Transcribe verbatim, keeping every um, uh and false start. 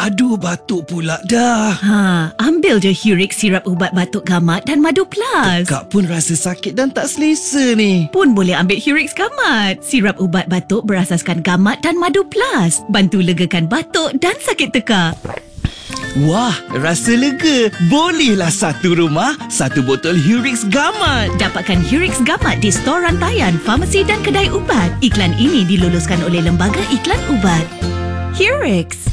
Aduh, batuk pula dah. Ha, ambil je Hurix sirap ubat batuk gamat dan Madu Plus. Kak pun rasa sakit dan tak selesa ni. Pun boleh ambil Hurix Gamat. Sirap ubat batuk berasaskan gamat dan Madu Plus. Bantu legakan batuk dan sakit tekak. Wah, rasa lega. Bolehlah satu rumah, satu botol Hurix Gamat. Dapatkan Hurix Gamat di stor rantaian, farmasi dan kedai ubat. Iklan ini diluluskan oleh Lembaga Iklan Ubat. Hurix.